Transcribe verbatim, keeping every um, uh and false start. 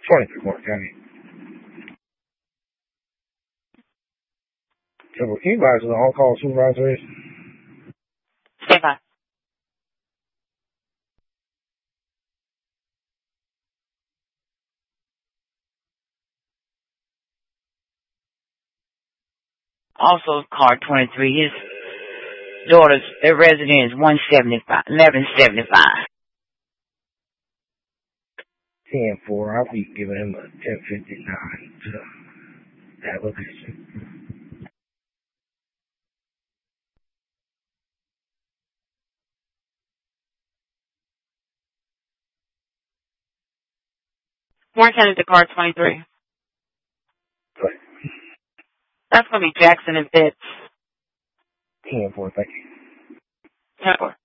twenty-three Morgan County. Triple Q guys with the on-call supervisor. Stand by. Also, car twenty-three. His daughter's their resident is one seventy-five, eleven seventy-five. ten four. I'll be giving him a ten fifty-nine to that location. Morgan County to car twenty-three. Right. That's going to be Jackson and Fitz. ten four, thank you. ten four.